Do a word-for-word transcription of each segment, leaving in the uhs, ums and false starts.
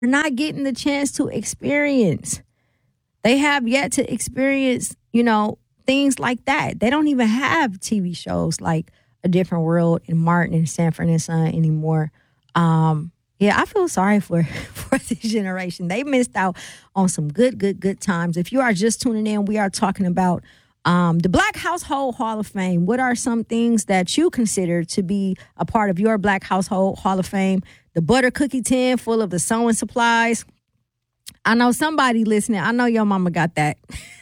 are not getting the chance to experience. They have yet to experience, you know, things like that. They don't even have T V shows like A Different World and Martin and Sanford and Son anymore. Um, yeah, I feel sorry for, for this generation. They missed out on some good, good, good times. If you are just tuning in, we are talking about um, the Black Household Hall of Fame. What are some things that you consider to be a part of your Black Household Hall of Fame? The butter cookie tin full of the sewing supplies. I know somebody listening. I know your mama got that.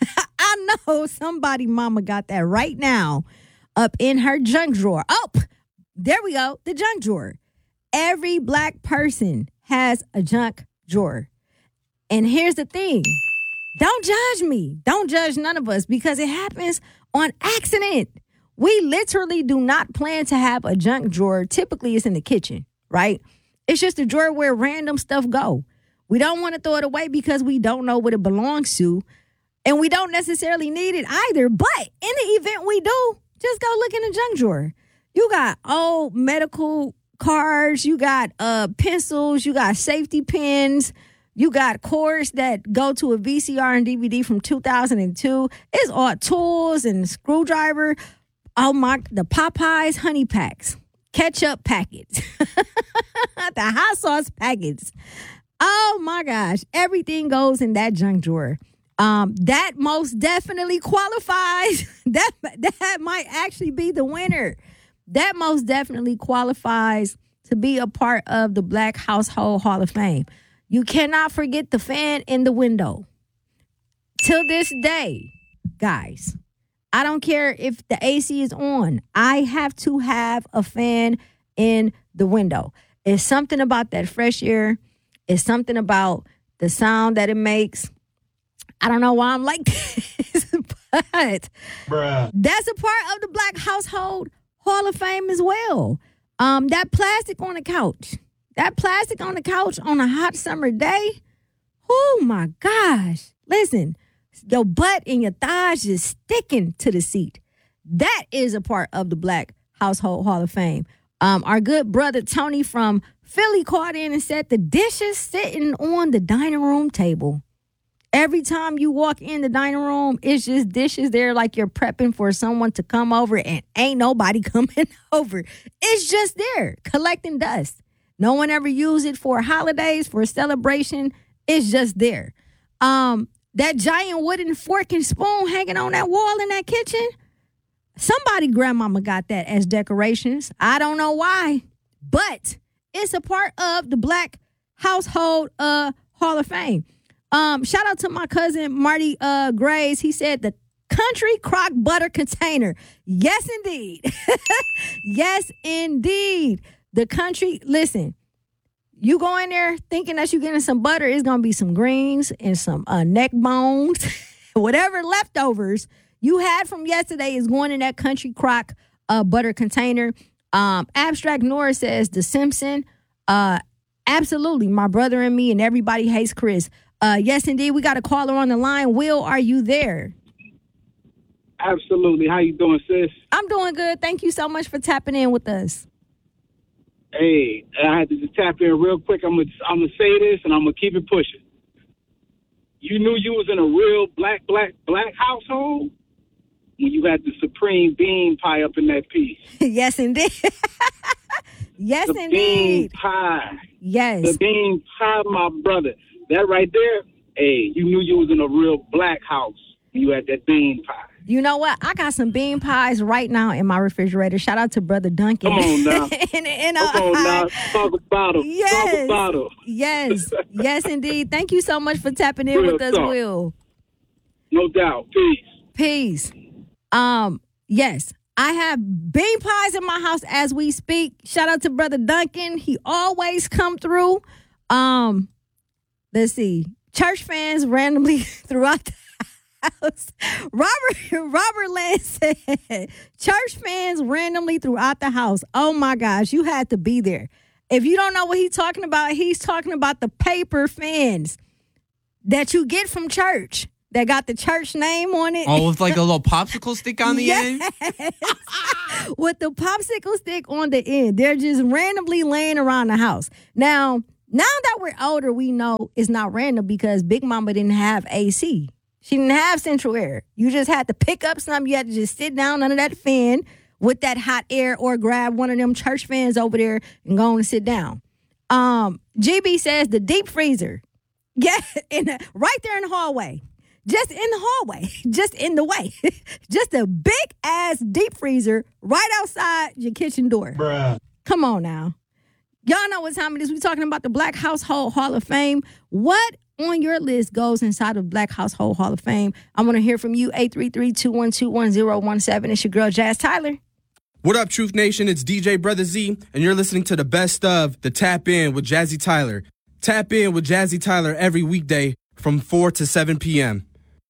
I know somebody mama got that right now up in her junk drawer. Oh, there we go. The junk drawer. Every Black person has a junk drawer. And here's the thing. Don't judge me. Don't judge none of us because it happens on accident. We literally do not plan to have a junk drawer. Typically, it's in the kitchen, right? It's just a drawer where random stuff go. We don't want to throw it away because we don't know what it belongs to. And we don't necessarily need it either. But in the event we do, just go look in the junk drawer. You got old medical cards. You got uh, pencils. You got safety pins. You got cords that go to a V C R and D V D from two thousand two. It's all tools and screwdriver. Oh, my, the Popeyes honey packs. Ketchup packets. The hot sauce packets. Oh, my gosh. Everything goes in that junk drawer. Um, that most definitely qualifies. That that might actually be the winner. That most definitely qualifies to be a part of the Black Household Hall of Fame. You cannot forget the fan in the window. Till this day, guys, I don't care if the A C is on. I have to have a fan in the window. It's something about that fresh air. It's something about the sound that it makes. I don't know why I'm like this, but Bruh. That's a part of the Black Household Hall of Fame as well. Um, that plastic on the couch, that plastic on the couch on a hot summer day. Oh my gosh. Listen, your butt and your thighs just sticking to the seat. That is a part of the Black Household Hall of Fame. Um, our good brother Tony from Philly called in and said the dishes sitting on the dining room table. Every time you walk in the dining room, it's just dishes there like you're prepping for someone to come over and ain't nobody coming over. It's just there collecting dust. No one ever used it for holidays, for a celebration. It's just there. Um, that giant wooden fork and spoon hanging on that wall in that kitchen, somebody grandmama got that as decorations. I don't know why, but it's a part of the Black Household uh, Hall of Fame. Um, shout out to my cousin Marty uh, Grays. He said the country crock butter container. Yes, indeed. Yes, indeed. The country, listen, you go in there thinking that you're getting some butter, it's going to be some greens and some uh, neck bones. Whatever leftovers you had from yesterday is going in that country crock uh, butter container. Um, Abstract Norris says The Simpson. Uh, absolutely. My brother and me and everybody hates Chris. Uh, yes, indeed. We got a caller on the line. Will, are you there? Absolutely. How you doing, sis? I'm doing good. Thank you so much for tapping in with us. Hey, I had to just tap in real quick. I'm gonna I'm gonna say this, and I'm gonna keep it pushing. You knew you was in a real black, black, black household when you had the supreme bean pie up in that piece. Yes, indeed. Yes, the indeed. Bean pie. Yes. The bean pie, my brother. That right there, hey, you knew you was in a real black house when you had that bean pie. You know what? I got some bean pies right now in my refrigerator. Shout out to Brother Duncan. Come on now. and, and, uh, Come on now. Talk about them. Yes. Talk about them. Yes. Yes, indeed. Thank you so much for tapping in Real with us, talk. Will. No doubt. Peace. Peace. Um, yes. I have bean pies in my house as we speak. Shout out to Brother Duncan. He always come through. Um, let's see. Church fans randomly throughout the house. Robert Robert Land said, church fans randomly throughout the house. Oh my gosh, you had to be there. If you don't know what he's talking about, he's talking about the paper fans that you get from church that got the church name on it. Oh, with like a little popsicle stick on the yes. end? With the popsicle stick on the end. They're just randomly laying around the house. Now, Now that we're older, we know it's not random because Big Mama didn't have A C. She didn't have central air. You just had to pick up something. You had to just sit down under that fan with that hot air or grab one of them church fans over there and go on and sit down. Um, G B says the deep freezer. Yeah, in the, right there in the hallway. Just in the hallway. Just in the way. Just a big-ass deep freezer right outside your kitchen door. Bruh. Come on now. Y'all know what time it is. We're talking about the Black Household Hall of Fame. What on your list goes inside of Black Household Hall of Fame? I want to hear from you, eight three three, two one two, one zero one seven. It's your girl, Jazz Tyler. What up, Truth Nation? It's D J Brother Z, and you're listening to the best of the Tap In with Jazzy Tyler. Tap In with Jazzy Tyler every weekday from four to seven p.m.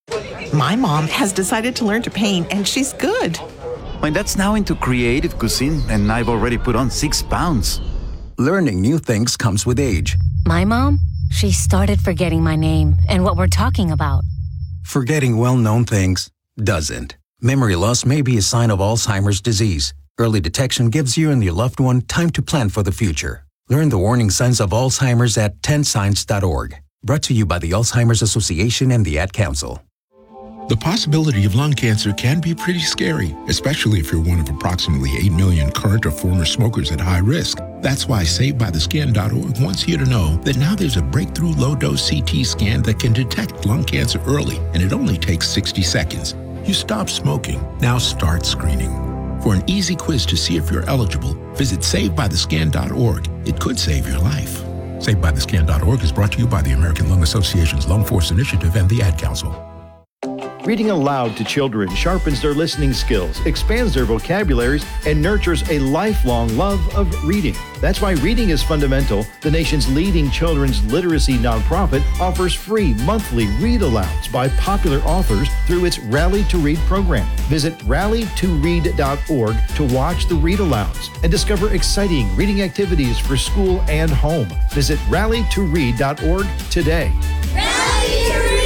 My mom has decided to learn to paint, and she's good. My dad's now into creative cuisine, and I've already put on six pounds. Learning new things comes with age. My mom, she started forgetting my name and what we're talking about. Forgetting well-known things doesn't. Memory loss may be a sign of Alzheimer's disease. Early detection gives you and your loved one time to plan for the future. Learn the warning signs of Alzheimer's at ten signs dot org. Brought to you by the Alzheimer's Association and the Ad Council. The possibility of lung cancer can be pretty scary, especially if you're one of approximately eight million current or former smokers at high risk. That's why Saved By The Scan dot org wants you to know that now there's a breakthrough low-dose C T scan that can detect lung cancer early, and it only takes sixty seconds. You stop smoking. Now start screening. For an easy quiz to see if you're eligible, visit Saved By The Scan dot org. It could save your life. Saved By The Scan dot org is brought to you by the American Lung Association's Lung Force Initiative and the Ad Council. Reading aloud to children sharpens their listening skills, expands their vocabularies, and nurtures a lifelong love of reading. That's why Reading is Fundamental, the nation's leading children's literacy nonprofit, offers free monthly read-alouds by popular authors through its Rally to Read program. Visit rally to read dot org to watch the read-alouds and discover exciting reading activities for school and home. Visit rally to read dot org today. Rally to Read!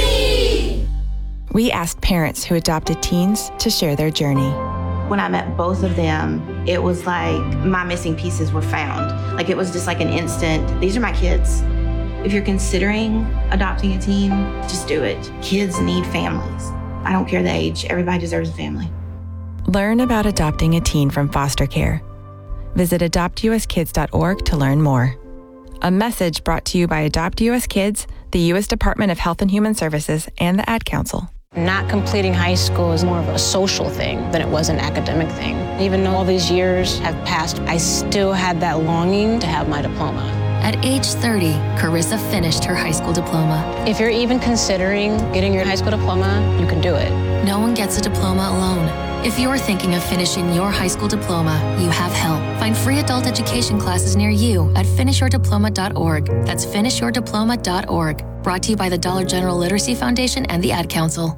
We asked parents who adopted teens to share their journey. When I met both of them, it was like my missing pieces were found. Like it was just like an instant, these are my kids. If you're considering adopting a teen, just do it. Kids need families. I don't care the age, everybody deserves a family. Learn about adopting a teen from foster care. Visit adopt u s kids dot org to learn more. A message brought to you by Adopt U S Kids, the U S Department of Health and Human Services, and the Ad Council. Not completing high school is more of a social thing than it was an academic thing. Even though all these years have passed, I still had that longing to have my diploma. At age thirty, Carissa finished her high school diploma. If you're even considering getting your high school diploma, you can do it. No one gets a diploma alone. If you're thinking of finishing your high school diploma, you have help. Find free adult education classes near you at finish your diploma dot org. That's finish your diploma dot org. Brought to you by the Dollar General Literacy Foundation and the Ad Council.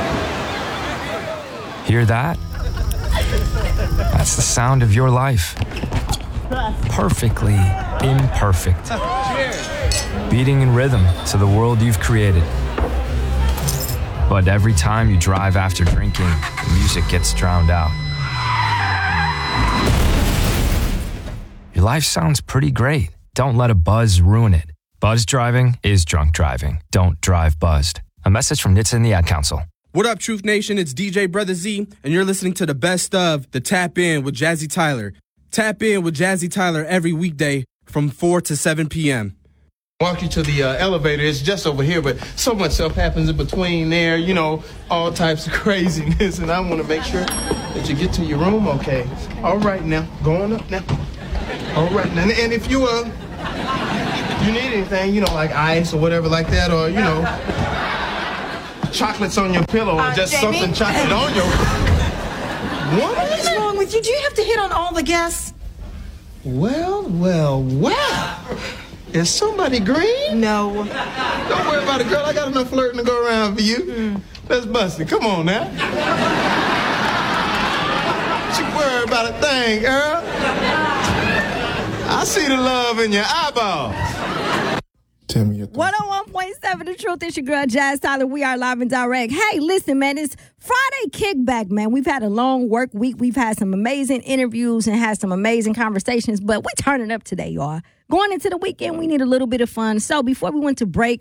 Hear that? That's the sound of your life. Perfectly imperfect. Beating in rhythm to the world you've created. But every time you drive after drinking, the music gets drowned out. Your life sounds pretty great. Don't let a buzz ruin it. Buzz driving is drunk driving. Don't drive buzzed. A message from N H T S A and the Ad Council. What up, Truth Nation? It's D J Brother Z, and you're listening to the best of the Tap In with Jazzy Tyler. Tap In with Jazzy Tyler every weekday from four to seven p.m. Walk you to the uh, elevator. It's just over here, but so much stuff happens in between there, you know, all types of craziness, and I want to make sure that you get to your room okay. All right, now, going up now. All right, now, and if you, uh, you need anything, you know, like ice or whatever like that, or, you know, chocolates on your pillow, or uh, just Jamie? something chocolate on your... What? What is wrong with you? Do you have to hit on all the guests? Well, well, well. Is somebody green? No. Don't worry about it, girl. I got enough flirting to go around for you. Mm. Let's bust it. Come on now. Don't you worry about a thing, girl. I see the love in your eyeballs. Tell me your thoughts. one oh one point seven The Truth. It's your girl, Jazz Tyler. We are live and direct. Hey, listen, man, it's Friday Kickback, man. We've had a long work week. We've had some amazing interviews and had some amazing conversations, but we're turning up today, y'all. Going into the weekend, we need a little bit of fun. So before we went to break,